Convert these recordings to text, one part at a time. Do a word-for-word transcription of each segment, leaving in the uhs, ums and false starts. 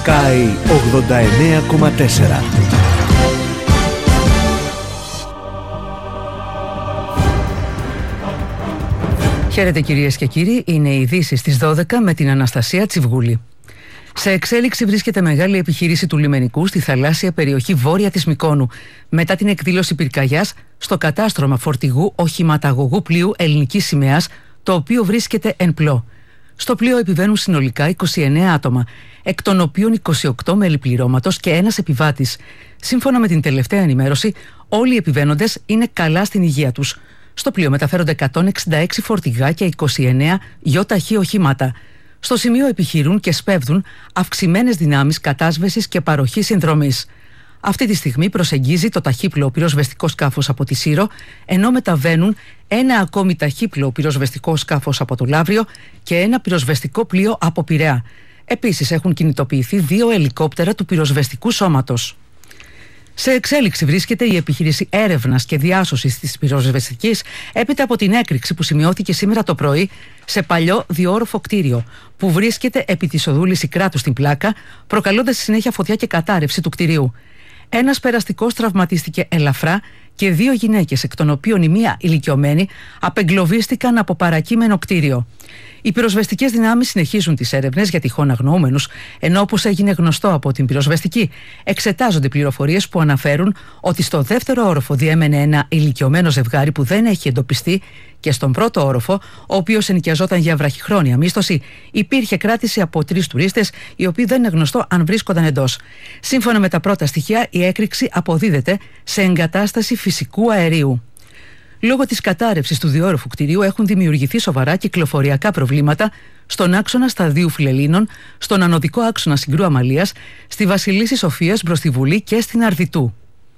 Sky ογδόντα εννέα κόμμα τέσσερα. Χαίρετε κυρίες και κύριοι, είναι οι ειδήσεις στις δώδεκα με την Αναστασία Τσιβγούλη. Σε εξέλιξη βρίσκεται μεγάλη επιχείρηση του λιμενικού στη θαλάσσια περιοχή βόρεια της Μυκόνου, μετά την εκδήλωση πυρκαγιάς στο κατάστρωμα φορτηγού οχηματαγωγού πλοίου ελληνικής σημαίας, το οποίο βρίσκεται εν πλώ. Στο πλοίο επιβαίνουν συνολικά είκοσι εννέα άτομα, εκ των οποίων είκοσι οκτώ μέλη πληρώματος και ένας επιβάτης. Σύμφωνα με την τελευταία ενημέρωση, όλοι οι επιβαίνοντες είναι καλά στην υγεία τους. Στο πλοίο μεταφέρονται εκατόν εξήντα έξι φορτηγά και είκοσι εννέα γιοταχή οχήματα. Στο σημείο επιχειρούν και σπέβδουν αυξημένες δυνάμεις κατάσβεσης και παροχής συνδρομής. Αυτή τη στιγμή προσεγγίζει το ταχύπλοο πυροσβεστικό σκάφος από τη Σύρο, ενώ μεταβαίνουν ένα ακόμη ταχύπλοο πυροσβεστικό σκάφος από το Λαύριο και ένα πυροσβεστικό πλοίο από Πειραιά. Επίσης έχουν κινητοποιηθεί δύο ελικόπτερα του πυροσβεστικού σώματος. Σε εξέλιξη βρίσκεται η επιχείρηση έρευνας και διάσωσης της πυροσβεστικής έπειτα από την έκρηξη που σημειώθηκε σήμερα το πρωί σε παλιό διόροφο κτίριο που βρίσκεται επί της οδού Λυσικράτου στην Πλάκα, προκαλώντας στη συνέχεια φωτιά και κατάρρευση του κτιρίου. Ένας περαστικός τραυματίστηκε ελαφρά και δύο γυναίκες, εκ των οποίων η μία ηλικιωμένη, απεγκλωβίστηκαν από παρακείμενο κτίριο. Οι πυροσβεστικές δυνάμεις συνεχίζουν τις έρευνες για τυχόν αγνοούμενους, ενώ όπως έγινε γνωστό από την πυροσβεστική, εξετάζονται πληροφορίες που αναφέρουν ότι στο δεύτερο όροφο διέμενε ένα ηλικιωμένο ζευγάρι που δεν έχει εντοπιστεί και στον πρώτο όροφο, ο οποίος ενοικιαζόταν για βραχυχρόνια μίσθωση, υπήρχε κράτηση από τρεις τουρίστες, οι οποίοι δεν είναι γνωστό αν βρίσκονταν εντός. Σύμφωνα με τα πρώτα στοιχεία, η έκρηξη αποδίδεται σε εγκατάσταση φυσικού αερίου. Λόγω της κατάρρευσης του διόροφου κτηρίου έχουν δημιουργηθεί σοβαρά κυκλοφοριακά προβλήματα στον άξονα Σταδίου Φιλελλήνων, στον ανωδικό άξονα Συγκρού Αμαλίας, στη Βασιλίσσης Σοφίας μπρος στη Βουλή και στην Αρδιτού.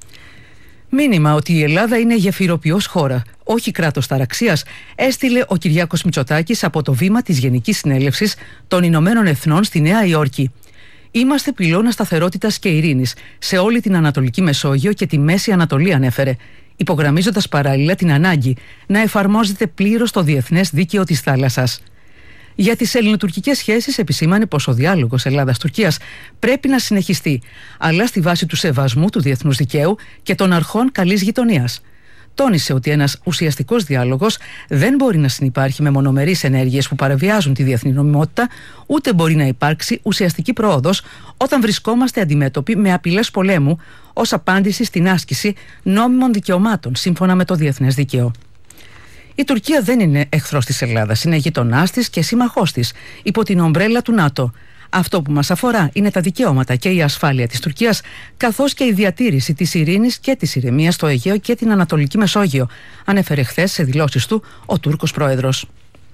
Μήνυμα ότι η Ελλάδα είναι γεφυροποιός χώρα, όχι κράτος ταραξίας, έστειλε ο Κυριάκος Μητσοτάκης από το βήμα της Γενικής Συνέλευσης των Ηνωμένων Εθνών στη Νέα Υόρκη. Είμαστε πυλώνα σταθερότητας και ειρήνης σε όλη την Ανατολική Μεσόγειο και τη Μέση Ανατολή, ανέφερε, υπογραμμίζοντας παράλληλα την ανάγκη να εφαρμόζεται πλήρως το διεθνές δίκαιο της θάλασσας. Για τις ελληνοτουρκικές σχέσεις επισήμανε πως ο διάλογος Ελλάδας-Τουρκίας πρέπει να συνεχιστεί, αλλά στη βάση του σεβασμού του διεθνούς δικαίου και των αρχών καλής γειτονίας. Τόνισε ότι ένας ουσιαστικός διάλογος δεν μπορεί να συνυπάρχει με μονομερείς ενέργειες που παραβιάζουν τη διεθνή νομιμότητα, ούτε μπορεί να υπάρξει ουσιαστική πρόοδος όταν βρισκόμαστε αντιμέτωποι με απειλές πολέμου ως απάντηση στην άσκηση νόμιμων δικαιωμάτων σύμφωνα με το διεθνές δίκαιο. Η Τουρκία δεν είναι εχθρός της Ελλάδας, είναι γειτονάς της και σύμμαχός της υπό την ομπρέλα του ΝΑΤΟ. Αυτό που μας αφορά είναι τα δικαιώματα και η ασφάλεια της Τουρκίας, καθώς και η διατήρηση της ειρήνης και της ηρεμίας στο Αιγαίο και την Ανατολική Μεσόγειο, ανέφερε χθες σε δηλώσεις του ο Τούρκος πρόεδρος.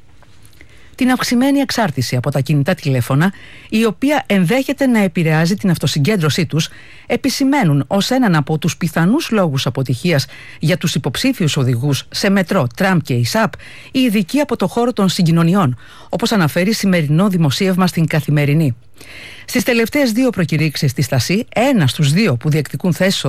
Την αυξημένη εξάρτηση από τα κινητά τηλέφωνα, η οποία ενδέχεται να επηρεάζει την αυτοσυγκέντρωσή τους, επισημαίνουν ως έναν από τους πιθανούς λόγους αποτυχίας για τους υποψήφιους οδηγούς σε μετρό, τραμ και ΙΣΑΠ, οι ειδικοί από το χώρο των συγκοινωνιών, όπως αναφέρει σημερινό δημοσίευμα στην Καθημερινή. Στις τελευταίες δύο προκηρύξεις της ΤΑΣΥ, ένα στους δύο που διεκδικούν θέσεις